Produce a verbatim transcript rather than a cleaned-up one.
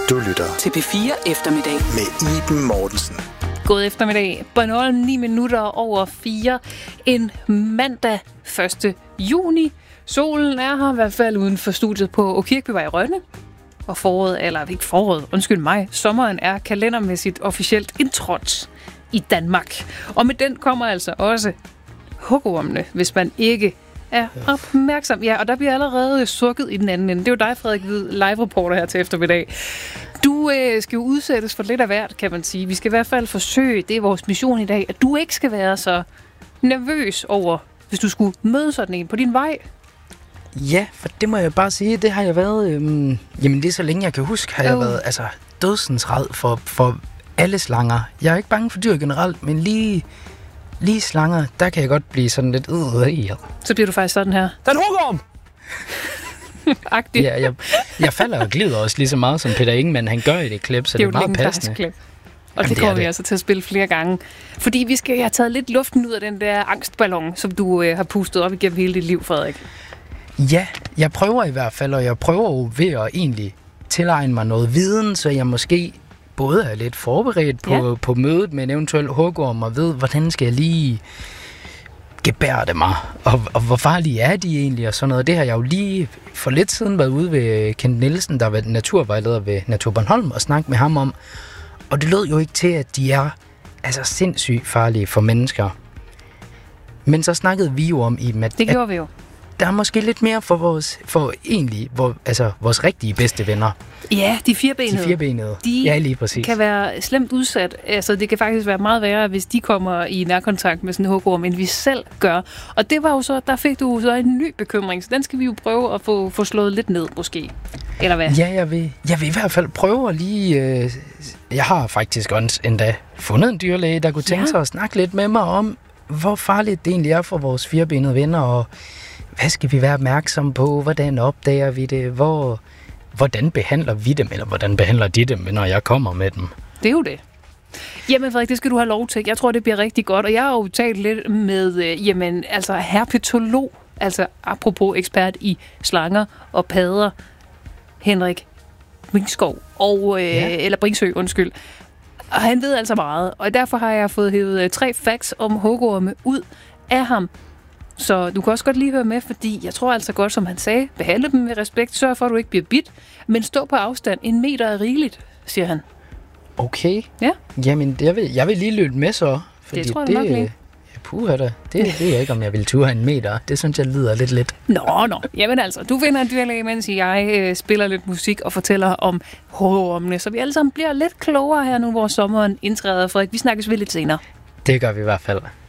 Du lytter til P fire Eftermiddag med Iben Mortensen. God eftermiddag. Bornholm ni minutter over fire. En mandag første juni. Solen er her i hvert fald uden for studiet på Kirkbyvej i Rønne. Og foråret, eller ikke foråret, undskyld mig, sommeren er kalendermæssigt officielt indtrådt i Danmark. Og med den kommer altså også hugormene, hvis man ikke er opmærksom. Ja, og der bliver allerede sukket i den anden ende. Det er jo dig, Frederik Hvid, live-reporter her til eftermiddag. Du øh, skal jo udsættes for lidt af hvert, kan man sige. Vi skal i hvert fald forsøge, det er vores mission i dag, at du ikke skal være så nervøs over, hvis du skulle møde sådan en på din vej. Ja, for det må jeg bare sige, det har jeg været, øhm, jamen det er så længe jeg kan huske, har jeg Oh. været altså dødsensræd for, for alle slanger. Jeg er ikke bange for dyr generelt, men lige, lige slanger, der kan jeg godt blive sådan lidt øh, i. Så bliver du faktisk sådan her. Der er en hugorm! Agtigt. Ja, jeg, jeg falder og glider også lige så meget som Peter Ingemann, han gør i det klip, så Det er det, jo er et meget passende. klip. Og Jamen, det det kommer er vi det. altså til at spille flere gange. Fordi vi skal have taget lidt luften ud af den der angstballon, som du øh, har pustet op igennem hele dit liv, Frederik. Ja, jeg prøver i hvert fald, og jeg prøver jo ved at egentlig tilegne mig noget viden, så jeg måske både er lidt forberedt på, Ja. på mødet med en eventuel hugorm, og ved, hvordan skal jeg lige gebærde mig, og, og hvor farlige er de egentlig, og sådan noget. Det har jeg jo lige for lidt siden været ude ved Kent Nielsen, der var naturvejleder ved Natur Bornholm, og snakket med ham om, og det lød jo ikke til, at de er altså sindssygt farlige for mennesker. Men så snakkede vi jo om, Iben, at, Det at gjorde vi jo. der er måske lidt mere for vores, for egentlig, hvor, altså vores rigtige bedste venner. Ja, de firebenede. De firebenede. De ja, lige præcis. kan være slemt udsat. Altså, det kan faktisk være meget værre, hvis de kommer i nærkontakt med sådan en hugorm, end vi selv gør. Og det var jo så, der fik du så en ny bekymring, så den skal vi jo prøve at få, få slået lidt ned, måske. Eller hvad? Ja, jeg vil, jeg vil i hvert fald prøve at lige... Øh, jeg har faktisk også endda fundet en dyrlæge, der kunne tænke Ja. sig at snakke lidt med mig om, hvor farligt det egentlig er for vores firebenede venner, og hvad skal vi være opmærksomme på, hvordan opdager vi det, hvor, hvordan behandler vi dem, eller hvordan behandler de dem, når jeg kommer med dem. Det er jo det. Jamen Frederik, det skal du have lov til. Jeg tror, det bliver rigtig godt. Og jeg har jo talt lidt med, øh, jamen, altså herpetolog, altså apropos ekspert i slanger og padder, Henrik Brinkskov, og, øh, Ja. eller Brinksø, undskyld. Og han ved altså meget, og derfor har jeg fået hævet øh, tre facts om hugorme ud af ham. Så du kan også godt lige høre med, fordi jeg tror altså godt, som han sagde, behandle dem med respekt, sørg for, at du ikke bliver bidt, men stå på afstand. En meter er rigeligt, siger han. Okay. Ja. Jamen, jeg vil, jeg vil lige lytte med så. Fordi Det tror jeg nok lige. Ja, puha da. Det ved jeg ikke, om jeg vil ture en meter. Det synes jeg lyder lidt lidt. Nå, nå. Jamen altså, du finder en dyrlæge, mens jeg øh, spiller lidt musik og fortæller om hugormene, så vi alle sammen bliver lidt klogere her nu, hvor sommeren indtræder. Frederik, vi snakkes ved lidt senere. Det gør vi i hvert fald.